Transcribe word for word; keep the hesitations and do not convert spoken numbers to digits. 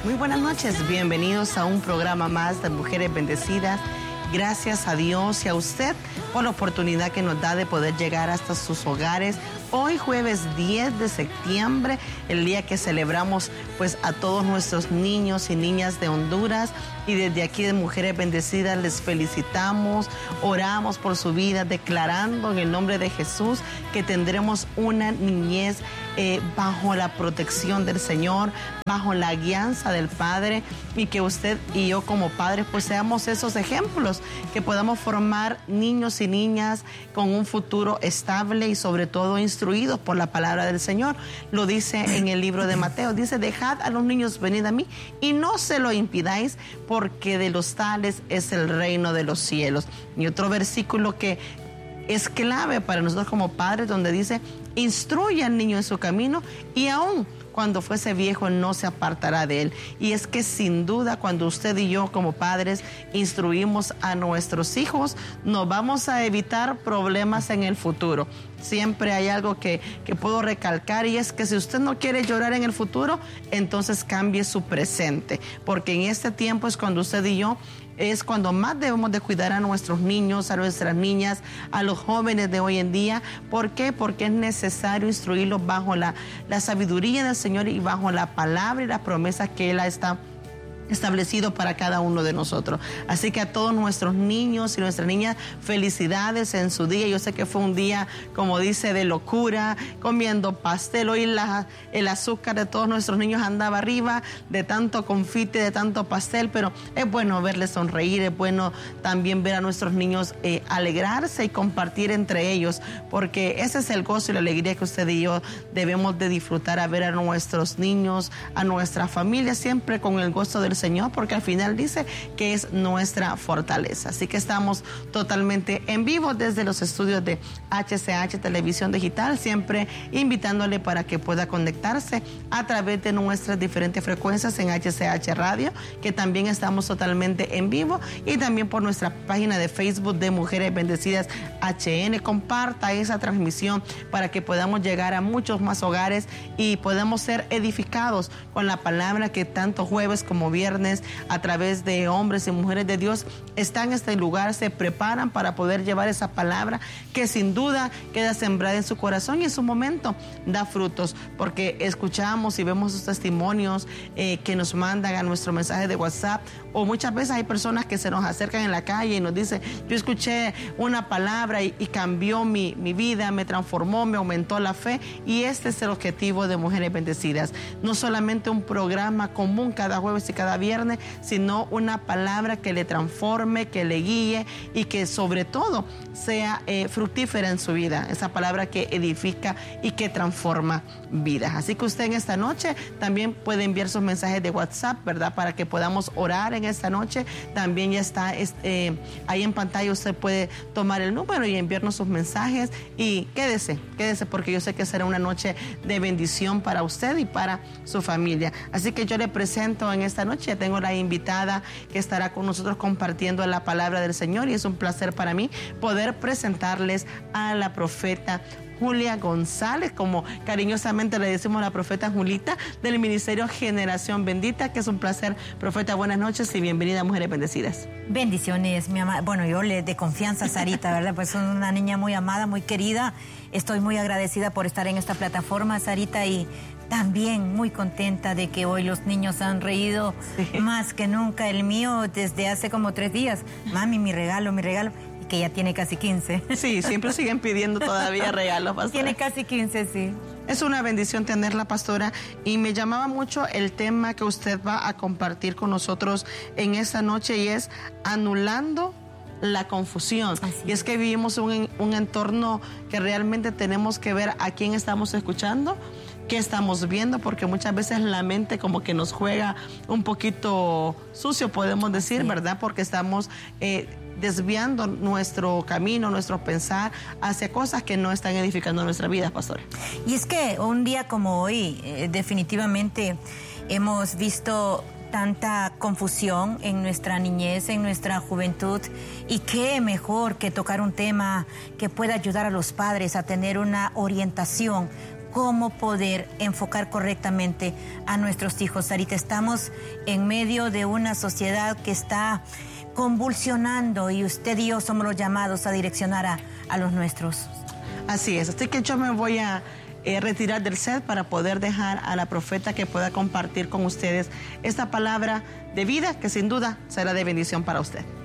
Muy buenas noches, bienvenidos a un programa más de Mujeres Bendecidas. Gracias a Dios y a usted por la oportunidad que nos da de poder llegar hasta sus hogares. Hoy jueves diez de septiembre, el día que celebramos pues a todos nuestros niños y niñas de Honduras. Y desde aquí de Mujeres Bendecidas les felicitamos, oramos por su vida, declarando en el nombre de Jesús que tendremos una niñez eh, bajo la protección del Señor, bajo la guianza del Padre, y que usted y yo como padres pues seamos esos ejemplos, que podamos formar niños y niñas con un futuro estable y sobre todo instruidos por la palabra del Señor. Lo dice en el libro de Mateo, dice: dejad a los niños venir a mí y no se lo impidáis, porque de los tales es el reino de los cielos. Y otro versículo que es clave para nosotros como padres, donde dice: instruye al niño en su camino y aún cuando fuese viejo no se apartará de él. Y es que sin duda cuando usted y yo como padres instruimos a nuestros hijos, nos vamos a evitar problemas en el futuro. Siempre hay algo que, que puedo recalcar, y es que si usted no quiere llorar en el futuro, entonces cambie su presente, porque en este tiempo es cuando usted y yo es cuando más debemos de cuidar a nuestros niños, a nuestras niñas, a los jóvenes de hoy en día. ¿Por qué? Porque es necesario instruirlos bajo la, la sabiduría del Señor y bajo la palabra y las promesas que Él está establecido para cada uno de nosotros. Así que a todos nuestros niños y nuestras niñas, felicidades en su día. Yo sé que fue un día, como dice, de locura, comiendo pastel. Hoy la, el azúcar de todos nuestros niños andaba arriba, de tanto confite, de tanto pastel, pero es bueno verles sonreír, es bueno también ver a nuestros niños eh, alegrarse y compartir entre ellos, porque ese es el gozo y la alegría que usted y yo debemos de disfrutar, a ver a nuestros niños, a nuestra familia, siempre con el gozo del Señor, porque al final dice que es nuestra fortaleza. Así que estamos totalmente en vivo desde los estudios de H C H Televisión Digital, siempre invitándole para que pueda conectarse a través de nuestras diferentes frecuencias en H C H Radio, que también estamos totalmente en vivo, y también por nuestra página de Facebook de Mujeres Bendecidas H N. Comparta esa transmisión para que podamos llegar a muchos más hogares y podamos ser edificados con la palabra que tanto jueves como viernes a través de hombres y mujeres de Dios están en este lugar, se preparan para poder llevar esa palabra que sin duda queda sembrada en su corazón y en su momento da frutos, porque escuchamos y vemos sus testimonios eh, que nos mandan a nuestro mensaje de WhatsApp, o muchas veces hay personas que se nos acercan en la calle y nos dicen: yo escuché una palabra y, y cambió mi, mi vida, me transformó, me aumentó la fe. Y este es el objetivo de Mujeres Bendecidas, no solamente un programa común cada jueves y cada viernes, sino una palabra que le transforme, que le guíe y que sobre todo sea eh, fructífera en su vida, esa palabra que edifica y que transforma vidas. Así que usted en esta noche también puede enviar sus mensajes de WhatsApp, ¿verdad? Para que podamos orar en esta noche. También ya está eh, ahí en pantalla, usted puede tomar el número y enviarnos sus mensajes, y quédese, quédese porque yo sé que será una noche de bendición para usted y para su familia. Así que yo le presento en esta noche, ya tengo la invitada que estará con nosotros compartiendo la palabra del Señor, y es un placer para mí poder presentarles a la profeta Julia González, como cariñosamente le decimos, la profeta Julita, del Ministerio Generación Bendita, que es un placer. Profeta, buenas noches y bienvenida a Mujeres Bendecidas. Bendiciones, mi amada. Bueno, yo le de confianza a Sarita, ¿verdad? Pues es una niña muy amada, muy querida. Estoy muy agradecida por estar en esta plataforma, Sarita, y también muy contenta de que hoy los niños han reído sí. más que nunca. El mío desde hace como tres días. Mami, mi regalo, mi regalo. Que ya tiene casi quince. Sí, siempre siguen pidiendo todavía regalos, pastora. Tiene casi quince, sí. Es una bendición tenerla, pastora, y me llamaba mucho el tema que usted va a compartir con nosotros en esta noche, y es anulando la confusión. Así y es que vivimos un, un entorno que realmente tenemos que ver a quién estamos escuchando, qué estamos viendo, porque muchas veces la mente como que nos juega un poquito sucio, podemos decir, sí. ¿verdad? Porque estamos eh, desviando nuestro camino, nuestro pensar hacia cosas que no están edificando nuestra vida, pastora. Y es que un día como hoy, eh, definitivamente hemos visto tanta confusión en nuestra niñez, en nuestra juventud, y qué mejor que tocar un tema que pueda ayudar a los padres a tener una orientación cómo poder enfocar correctamente a nuestros hijos. Sarita, estamos en medio de una sociedad que está convulsionando y usted y yo somos los llamados a direccionar a, a los nuestros. Así es, así que yo me voy a eh, retirar del set para poder dejar a la profeta que pueda compartir con ustedes esta palabra de vida que sin duda será de bendición para usted.